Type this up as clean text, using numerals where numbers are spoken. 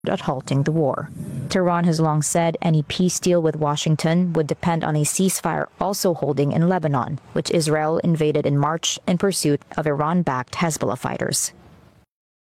at halting the war. Tehran has long said any peace deal with Washington would depend on a ceasefire also holding in Lebanon, which Israel invaded in March in pursuit of Iran-backed Hezbollah fighters.